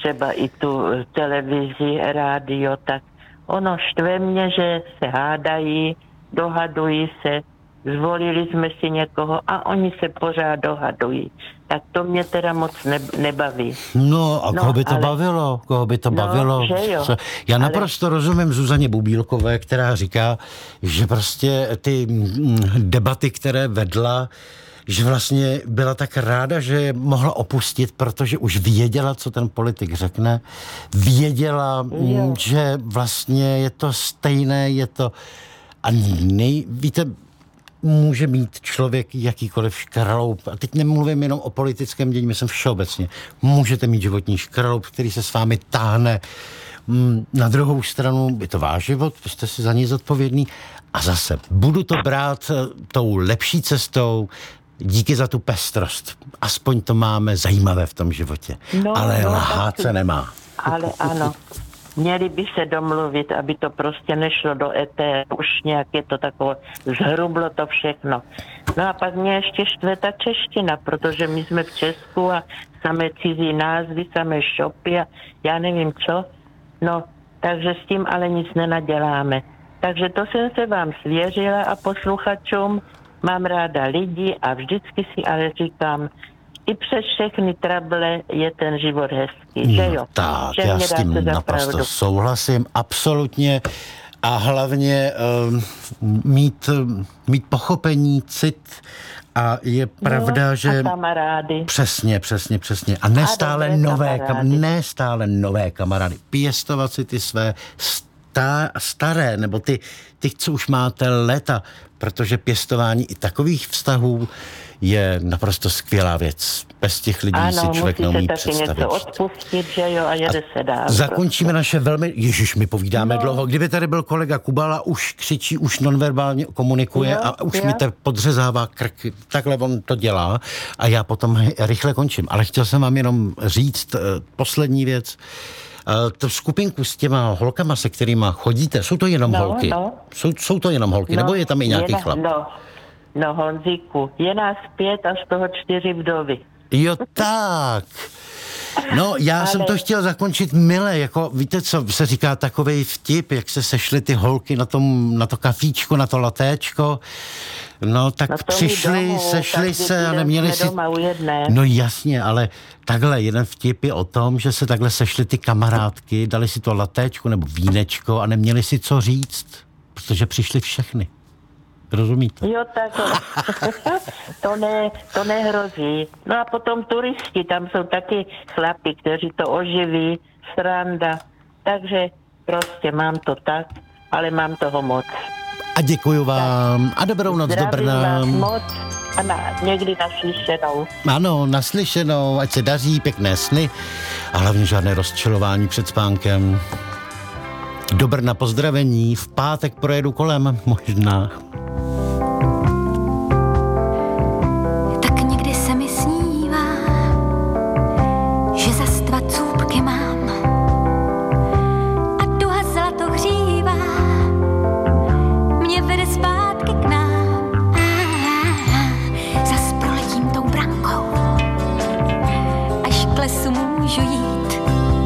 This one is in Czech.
třeba i tu televizi, rádio, tak ono štve mě, že se hádají, dohadují se, zvolili jsme si někoho a oni se pořád dohadují. Tak to mě teda moc nebaví. No a koho by to bavilo? Koho by to bavilo? Že jo. Já naprosto rozumím Zuzaně Bubílkové, která říká, že prostě ty debaty, které vedla, že vlastně byla tak ráda, že je mohla opustit, protože už věděla, co ten politik řekne. Věděla, že vlastně je to stejné, je to... A víte, může mít člověk jakýkoliv škraloup. A teď nemluvím jenom o politickém dění, myslím všeobecně. Můžete mít životní škraloup, který se s vámi táhne. Na druhou stranu je to váš život, jste si za něj zodpovědný. A zase budu to brát tou lepší cestou. Díky za tu pestrost. Aspoň to máme zajímavé v tom životě. Ale lhát se nemá. Ale ano. Měli by se domluvit, aby to prostě nešlo do ET. Už nějak je to takové, zhrublo to všechno. No a pak mě ještě štve ta čeština, protože my jsme v Česku a samé cizí názvy, samé šopy a já nevím co. No, takže s tím ale nic nenaděláme. Takže to jsem se vám svěřila a posluchačům. Mám ráda lidi a vždycky si ale říkám, i přes všechny trable je ten život hezký, že jo? Tak, já s tím naprosto souhlasím, absolutně. A hlavně mít pochopení, cit a je pravda, že... A kamarády. Přesně. A nestále nové kamarády. Pěstovat si ty své staré, nebo ty, co už máte léta, protože pěstování i takových vztahů je naprosto skvělá věc. Bez těch lidí si člověk neumí představit. Ano, musí se taky něco odpustit, že jo, a jede se dál. Zakončíme naše velmi... Ježiš, my povídáme dlouho. Kdyby tady byl kolega Kubala, už křičí, už nonverbálně komunikuje a už mi to podřezává krk. Takhle on to dělá a já potom rychle končím. Ale chtěl jsem vám jenom říct poslední věc. Tu skupinku s těma holkama, se kterýma chodíte, jsou to jenom holky? Jsou to jenom holky, nebo je tam i nějaký chlap? No, Honzíku, je nás 5 a z toho 4 vdovy. Jo, tak. No, já jsem to chtěl zakončit mile, jako víte, co se říká takovej vtip, jak se sešly ty holky na to kafíčko, na to latéčko. No, tak přišli, sešli se a neměli si... No jasně, ale takhle, jeden vtip je o tom, že se takhle sešly ty kamarádky, dali si to latéčko nebo vínečko a neměli si co říct, protože přišli všechny. Rozumíte? Jo, tak to nehrozí. No a potom turisti, tam jsou taky chlapi, kteří to oživí, sranda. Takže prostě mám to tak, ale mám toho moc. A děkuju vám. A dobrou noc do Brna. Zdravím vás moc a někdy naslyšenou. Ano, naslyšenou, ať se daří, pěkné sny a hlavně žádné rozčilování před spánkem. Do Brna pozdravení, v pátek projedu kolem, možná.